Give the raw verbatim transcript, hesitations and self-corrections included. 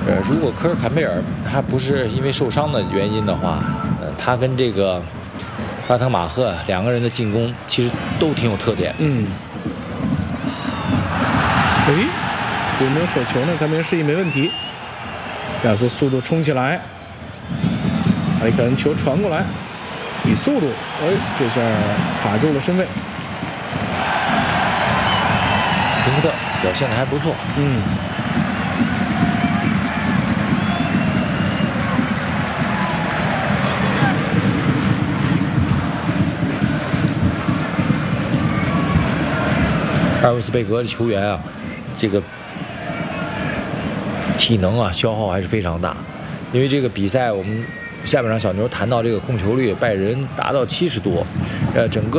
呃，如果科尔坎贝尔他不是因为受伤的原因的话，呃，他跟这个巴特马赫两个人的进攻其实都挺有特点。 嗯。哎，有没有手球呢？三边示意没问题。亚斯速度冲起来，哈里凯恩球传过来，以速度，哎，这下卡住了身位。 平福特表现的还不错。 嗯。 阿尔斯贝格的球员啊，这个体能啊消耗还是非常大，因为这个比赛我们下半场小牛谈到这个控球率，拜仁达到七十多，呃，整个。